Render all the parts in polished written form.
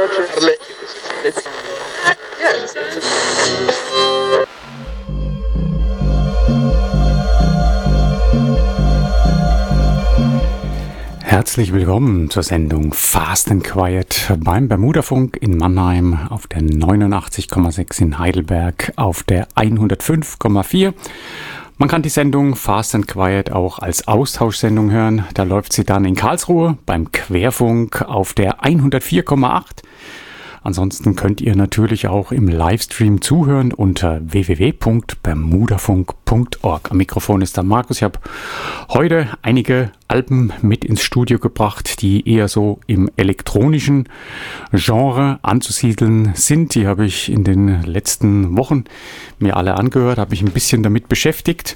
Herzlich willkommen zur Sendung Fast and Quiet beim Bermudafunk in Mannheim auf der 89,6 in Heidelberg auf der 105,4. Man kann die Sendung Fast and Quiet auch als Austauschsendung hören. Da läuft sie dann in Karlsruhe beim Querfunk auf der 104,8. Ansonsten könnt ihr natürlich auch im Livestream zuhören unter www.bermudafunk.org. Am Mikrofon ist der Markus. Ich habe heute einige Alben mit ins Studio gebracht, die eher so im elektronischen Genre anzusiedeln sind. Die habe ich in den letzten Wochen mir alle angehört, habe mich ein bisschen damit beschäftigt.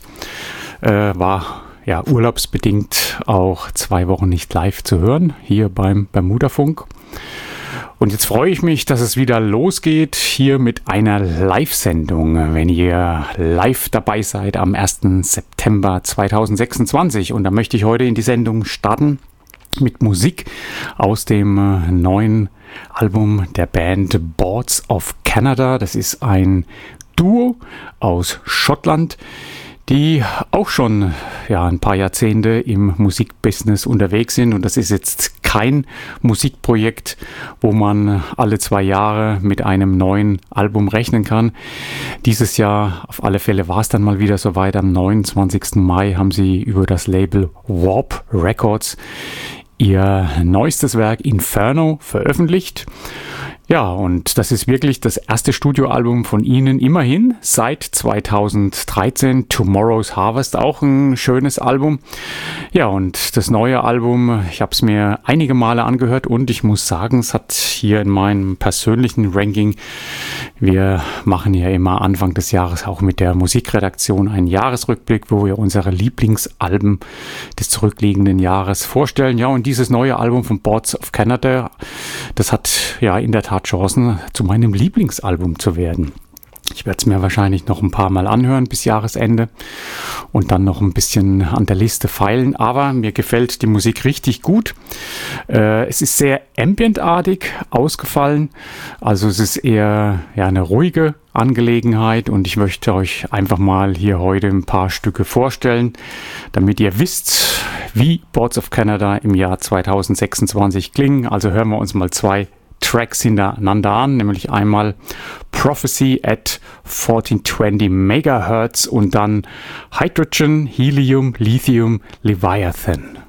War ja urlaubsbedingt auch 2 Wochen nicht live zu hören, hier beim Bermudafunk. Und jetzt freue ich mich, dass es wieder losgeht hier mit einer Live-Sendung, wenn ihr live dabei seid am 1. September 2026. Und da möchte ich heute in die Sendung starten mit Musik aus dem neuen Album der Band Boards of Canada. Das ist ein Duo aus Schottland, die auch schon ein paar Jahrzehnte im Musikbusiness unterwegs sind. Und das ist jetzt kein Musikprojekt, wo man alle 2 Jahre mit einem neuen Album rechnen kann. Dieses Jahr auf alle Fälle war es dann mal wieder soweit. Am 29. Mai haben sie über das Label Warp Records ihr neuestes Werk Inferno veröffentlicht. Ja, und das ist wirklich das erste Studioalbum von ihnen, immerhin seit 2013, Tomorrow's Harvest, auch ein schönes Album. Ja, und das neue Album, ich habe es mir einige Male angehört und ich muss sagen, es hat hier in meinem persönlichen Ranking, wir machen ja immer Anfang des Jahres auch mit der Musikredaktion einen Jahresrückblick, wo wir unsere Lieblingsalben des zurückliegenden Jahres vorstellen. Ja, und dieses neue Album von Boards of Canada, das hat ja in der Tat Chancen, zu meinem Lieblingsalbum zu werden. Ich werde es mir wahrscheinlich noch ein paar Mal anhören bis Jahresende und dann noch ein bisschen an der Liste feilen, aber mir gefällt die Musik richtig gut. Es ist sehr ambientartig ausgefallen, also es ist eher eine ruhige Angelegenheit und ich möchte euch einfach mal hier heute ein paar Stücke vorstellen, damit ihr wisst, wie Boards of Canada im Jahr 2026 klingen. Also hören wir uns mal 2 Tracks hintereinander an, nämlich einmal Prophecy at 1420 MHz und dann Hydrogen, Helium, Lithium, Leviathan.